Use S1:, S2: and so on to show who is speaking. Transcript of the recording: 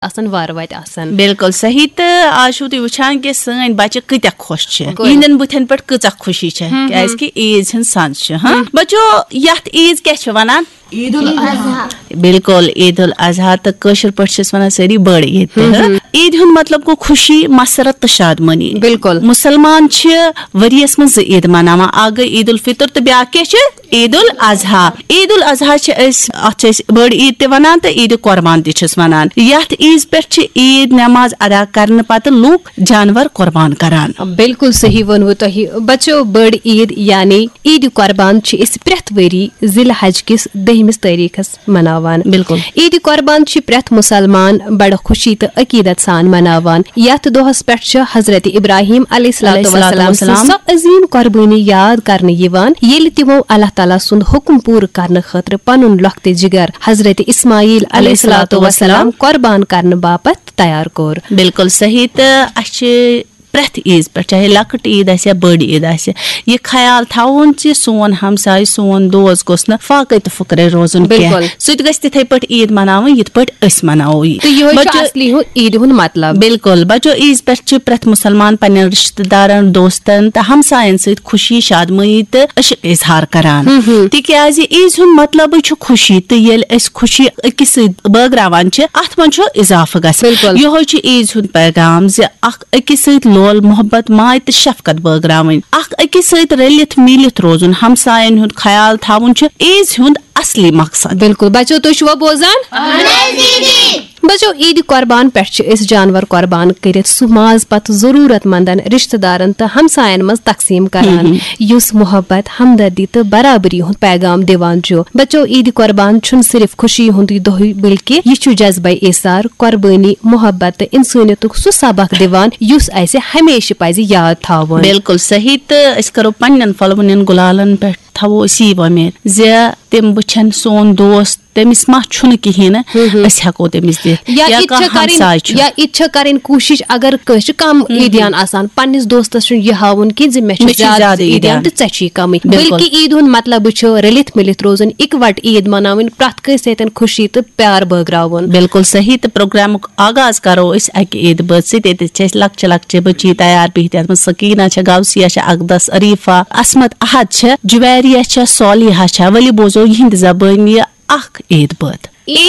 S1: आसान वार वात आसान
S2: बिल्कुल सही तो आज तुम वुचान कि सन बच्चे कत्या खुश इन बुथन पे कच खुशी कि ईद सज बचो यथ ईद क्या वनान
S3: ईद उल अजहा
S2: बिल्कुल ईद उल अजहा तो कशर पे वन सारी बड़ ईद ईद हुंद मतलब गो खुशी मसरत तो शादमनी
S1: बिल्कुल
S2: मुसलमान वरियस मज ईद मनावा आ गई ईद उल फितर तो ब्या ईद उल अजहा बड़ ईद ते वनान तो ईद कुर्बान ते वनान यथ ईद पे ईद नमाज अदा करने पत लूक जानवर कुर्बान करान
S1: बिल्कुल सही वोनवो तोहि बच्चो बड़ ईद यानी ईद कुर्बान प्रेथ वरी जिल हज किस 10 तारीखस मनावान
S2: बिल्कुल
S1: ईद कुर्बान प्रेथ मुसलमान बड़ खुशी तो अकीदत सान मनावान यथ दोहस पे हजरत इब्राहिम अलैहिस्सलाम सो अजीम कुर्बानी याद करने यिवान येल तिमो अल्लाह ताला सुंद हुक्म पूर करने खतर पनुन लखते जिगर हजरत इस्माइल अलैहिस्सलाम कुर्बान करने बापत तैयार कोर
S2: बिल्कुल सही तो प्रेथ ईद पे चाहे लकट ईद आ बड़ ईद आ यह ख्याल थवन सोन हमसाय सोन दोस्त गोस न फाके तो फुकरे रोजन सह तिथे पे ईद मनाव ये पे मनावो
S1: ईद हुंद मतलब
S2: बिल्कुल बचो ईद पे प्रेथ मुसलमान पन रिश्तेदारन दोस्तन तो हमसायन सहित खुशी शादमई तो इजहार करान तिकाज ईद हुंद मतलब खुशी तो ये खुशी अकिस बगरावान अत मन इजाफा गसान यो ईद हुंद पैगाम अकिस लोल मोहब्बत माय तो शफकत बगरावन अकिस सहित रलित मिलित रोजुन हमसायन हुंद ख्याल थवन ईद हुंद असली मकसद
S1: बिल्कुल बच्चो तुम बोजान बच्चो ईद कुर्बान पे जानवर कुर्बान कर माज पत जरूरत मंदन रिश्तेदारन तो हमसायन मज तकसीम करान युस मोहब्बत हमदर्दी तो बराबरी हुंद पैगाम दिवान बच्चो ईद कुर्बान छुन सिर्फ खुशी हुंद दोह बल्कि यह जज्बे एसार कुर्बानी मोहब्बत इंसानियतुक सु सबक दिवान युस ऐसे हमेशा पज याद थावन
S2: बिल्कुल सही तो करो पन्न फलवन गुलालन पे थवो सी वमेद तम वुचन सोन दोस्त तमिस मा कहें हेको तमिस
S1: दिख कर कोशिश अगर कम ईदियान आसान पन्निस दोस्तस यह हावन कि मे ईदियान तो चे कम बल्कि ईद हुंद मतलब रलित मिलित रोजन इकवट ईद मनावन प्रथ कस खुशी तो प्यार बगरावन
S2: बिल्कुल सही तो प्रोग्राम आगाज करो अक ईद बद सत लक्चे लक्चे बच्ची तैयार बिहत सकीना गौसिया अकदस अरीफा असमत अहद जुवैरिया सोलिहा वली बोजो यिंद जबानी ईद बद